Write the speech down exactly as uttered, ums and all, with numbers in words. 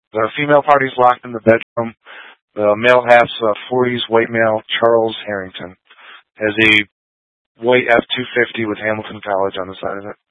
The female party's locked in the bedroom. The male half's uh, forties white male Charles Harrington has a white F two fifty with Hamilton College on the side of it.